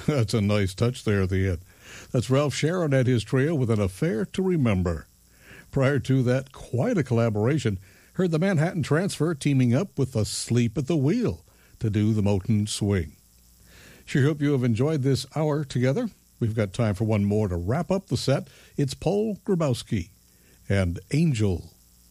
That's a nice touch there at the end. That's Ralph Sharon and his trio with An Affair to Remember. Prior to that, quite a collaboration. Heard the Manhattan Transfer teaming up with Asleep at the Wheel to do the Motown Swing. Sure hope you have enjoyed this hour together. We've got time for one more to wrap up the set. It's Paul Grabowski and Angel.